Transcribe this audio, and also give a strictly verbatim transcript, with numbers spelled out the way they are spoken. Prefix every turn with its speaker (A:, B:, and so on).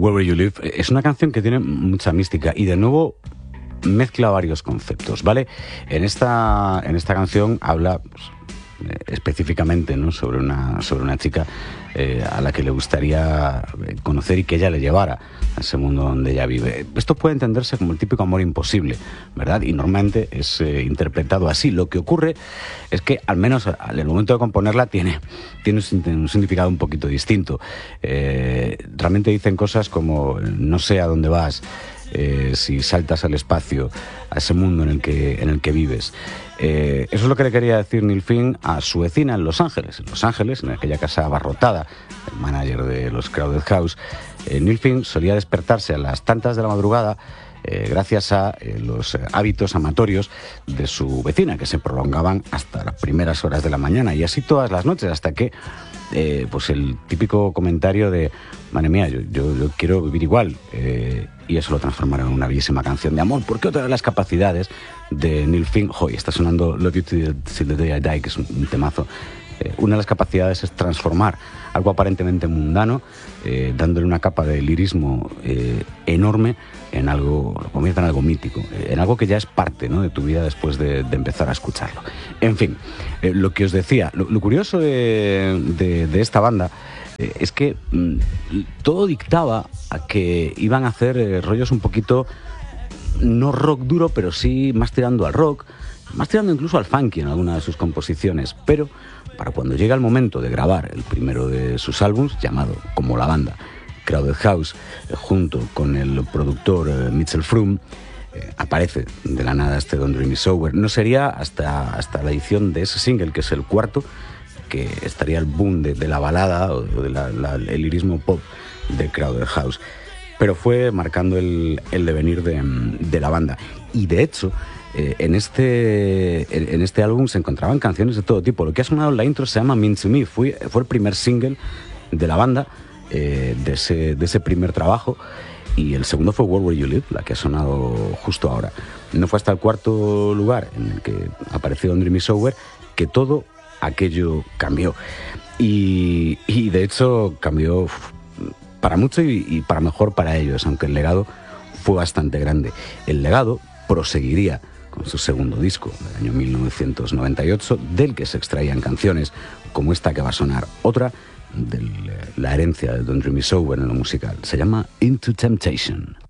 A: Wherever You Live es una canción que tiene mucha mística y de nuevo mezcla varios conceptos, ¿vale? En esta, en esta canción habla pues, eh, específicamente, ¿no?, sobre una, sobre una chica eh, a la que le gustaría conocer y que ella le llevara a ese mundo donde ella vive. Esto puede entenderse como el típico amor imposible, ¿verdad? Y normalmente es eh, interpretado así. Lo que ocurre es que, al menos en el momento de componerla, tiene, tiene un significado un poquito distinto. Eh, realmente dicen cosas como: no sé a dónde vas, Eh, si saltas al espacio, a ese mundo en el que, en el que vives. Eh, eso es lo que le quería decir Neil Finn a su vecina en Los Ángeles. En Los Ángeles, en aquella casa abarrotada, el manager de los Crowded House, eh, Neil Finn solía despertarse a las tantas de la madrugada eh, gracias a eh, los hábitos amatorios de su vecina, que se prolongaban hasta las primeras horas de la mañana, y así todas las noches, hasta que eh, pues el típico comentario de: madre mía, yo, yo, yo quiero vivir igual, eh, y eso lo transformaron en una bellísima canción de amor, porque otra de las capacidades de Neil Finn, hoy está sonando Love You Till the, the Day I Die, que es un, un temazo. Eh, una de las capacidades es transformar algo aparentemente mundano, eh, dándole una capa de lirismo eh, enorme, en algo, lo convierte en algo mítico, eh, en algo que ya es parte, ¿no?, de tu vida después de, de empezar a escucharlo. En fin, eh, lo que os decía, lo, lo curioso de, de, de esta banda eh, es que mmm, todo dictaba a que iban a hacer eh, rollos un poquito, no rock duro, pero sí más tirando al rock, más tirando incluso al funky en alguna de sus composiciones, pero para cuando llega el momento de grabar el primero de sus álbumes, llamado como la banda, Crowded House, eh, junto con el productor eh, Mitchell Froom, eh, aparece de la nada este Don't Dream Me Sober. No sería hasta, hasta la edición de ese single, que es el cuarto, que estaría el boom de, de la balada o de la, la, el lirismo pop de Crowded House. Pero fue marcando el, el devenir de, de la banda. Y de hecho, eh, en, este, en, en este álbum se encontraban canciones de todo tipo. Lo que ha sonado en la intro se llama Mean to Me. Fue, fue el primer single de la banda, eh, de, ese, de ese primer trabajo. Y el segundo fue Where Will You Live, la que ha sonado justo ahora. No fue hasta el cuarto lugar, en el que apareció Don't Dream Me Sober, que todo aquello cambió. Y, y de hecho cambió para mucho y, y para mejor para ellos, aunque el legado fue bastante grande. El legado proseguiría con su segundo disco del año mil novecientos noventa y ocho, del que se extraían canciones como esta que va a sonar, otra de la herencia de Don't Dream Me Sober en lo musical. Se llama Into Temptation.